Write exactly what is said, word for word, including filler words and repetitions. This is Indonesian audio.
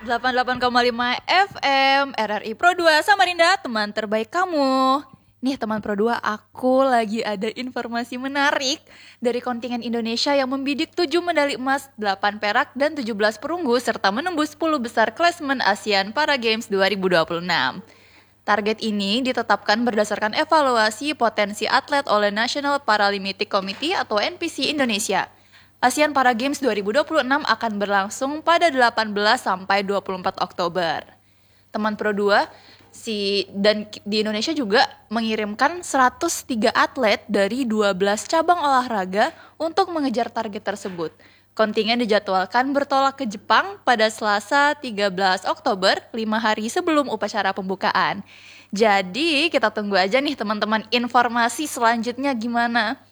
delapan puluh delapan koma lima F M R R I Pro dua Samarinda, teman terbaik kamu. Nih teman Pro dua, aku lagi ada informasi menarik dari kontingen Indonesia yang membidik tujuh medali emas, delapan perak, dan tujuh belas perunggu serta menembus sepuluh besar klasemen ASEAN Para Games dua ribu dua puluh enam. Target ini ditetapkan berdasarkan evaluasi potensi atlet oleh National Paralympic Committee atau N P C Indonesia. ASEAN Para Games dua ribu dua puluh enam akan berlangsung pada delapan belas sampai dua puluh empat Oktober. Teman Pro dua, si dan di Indonesia juga mengirimkan seratus tiga atlet dari dua belas cabang olahraga untuk mengejar target tersebut. Kontingen dijadwalkan bertolak ke Jepang pada Selasa tiga belas Oktober, lima hari sebelum upacara pembukaan. Jadi kita tunggu aja nih teman-teman informasi selanjutnya gimana.